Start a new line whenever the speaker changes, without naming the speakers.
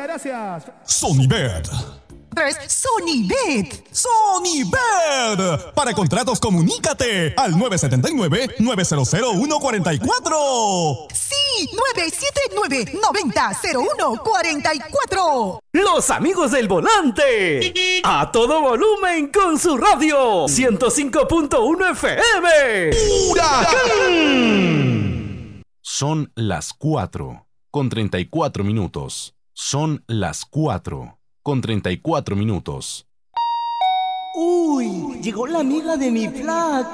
Muchas gracias.
Sonibet.
Sonibet.
Sonibet. Para contratos, comunícate al 979-900-144.
Sí, 979-90-0144.
Los amigos del volante. A todo volumen con su radio. 105.1 FM. ¡Huracán!
Son las 4:34. Son las 4:34.
Uy, llegó la amiga de mi flaca.